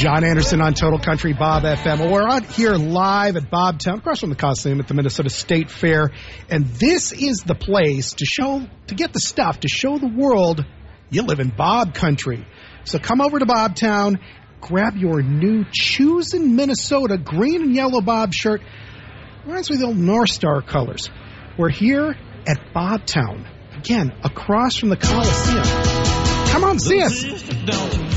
John Anderson on Total Country Bob FM. Well, we're out here live at Bobtown, across from the Coliseum at the Minnesota State Fair, and this is the place to get the stuff to show the world you live in Bob Country. So come over to Bobtown, grab your new Choosing Minnesota green and yellow Bob shirt. Reminds me of the old North Star colors. We're here at Bobtown, again, across from the Coliseum. Come on, see us.